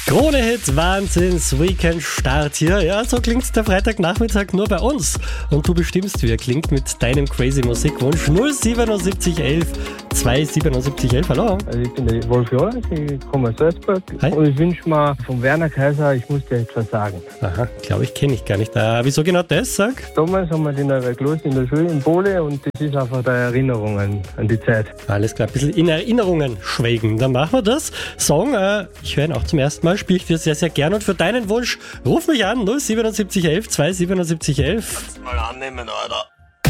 Krone-Hit, Wahnsinns-Weekend-Start hier. Ja, so klingt der Freitagnachmittag nur bei uns. Und du bestimmst, wie er klingt mit deinem crazy Musikwunsch. 07711 27711. Hallo. Also ich bin der Wolf Jonas, ich komme aus Salzburg. Hi. Und ich wünsche mir vom Werner Kaiser, ich muss dir etwas sagen. Aha, glaube ich, kenne ich gar nicht. Wieso genau das, sag? Damals haben wir den gelost in der Schule in Pole und das ist einfach der Erinnerung an die Zeit. Alles klar, ein bisschen in Erinnerungen schwelgen. Dann machen wir das. Song, ich höre ihn auch zum ersten Mal, spiele ich dir sehr, sehr gern. Und für deinen Wunsch, ruf mich an, 07711 27711. Mal annehmen, Alter.